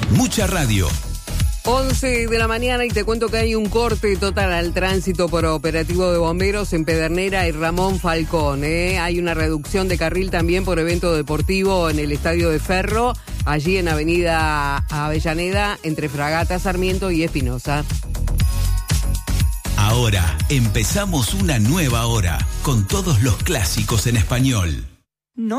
Mucha radio. 11 de la mañana y te cuento que hay un corte total al tránsito por operativo de bomberos en Pedernera y Ramón Falcón. Hay una reducción de carril también por evento deportivo en el Estadio de Ferro, allí en Avenida Avellaneda, entre Fragata, Sarmiento y Espinosa. Ahora empezamos una nueva hora con todos los clásicos en español.